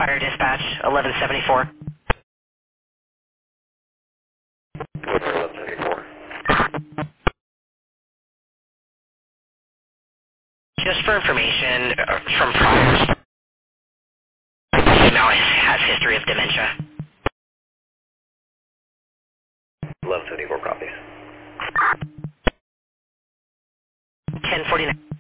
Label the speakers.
Speaker 1: Fire dispatch, 1174.
Speaker 2: 1174.
Speaker 1: Just for information from priors, the female has history of dementia.
Speaker 2: 1174 copies.
Speaker 1: 1049.